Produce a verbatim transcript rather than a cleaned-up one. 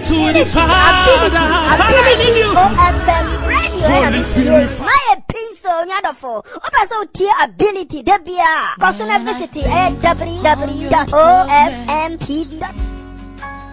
to the Father. Ability. O F M radio. My pencil, Yadafo. Opa so tier ability. Debia. Personal visit. W W W dot O F M T V dot com.